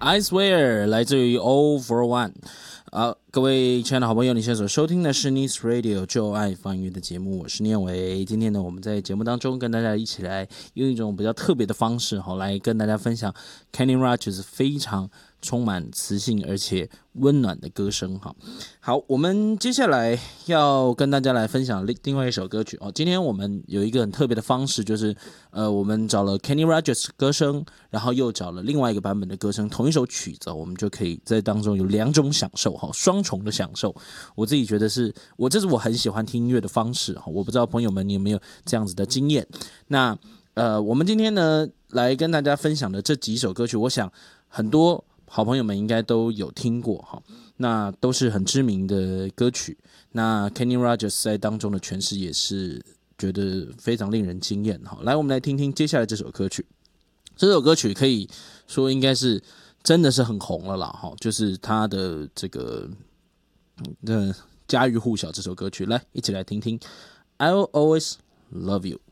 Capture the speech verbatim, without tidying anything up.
I swear 来自于 All for One。啊，各位亲爱的好朋友，你现在所收听的是 Nice Radio 就爱放音乐的节目，我是念维。今天呢，我们在节目当中跟大家一起来用一种比较特别的方式，哈，来跟大家分享 Kenny Rogers 非常充满磁性而且温暖的歌声，哈。好，我们接下来要跟大家来分享另外一首歌曲哦。今天我们有一个很特别的方式，就是呃，我们找了 Kenny Rogers 歌声，然后又找了另外一个版本的歌声，同一首曲子，我们就可以在当中有两种享受，哈，双重的享受。我自己觉得是我这是我很喜欢听音乐的方式，哈，我不知道朋友们你有没有这样子的经验。那呃，我们今天呢来跟大家分享的这几首歌曲，我想很多好朋友们应该都有听过哈，那都是很知名的歌曲。那 Kenny Rogers 在当中的诠释也是觉得非常令人惊艳哈。来，我们来听听接下来这首歌曲。这首歌曲可以说应该是真的是很红了啦哈，就是它的这个呃家喻户晓这首歌曲。来，一起来听听 I'll Always Love You。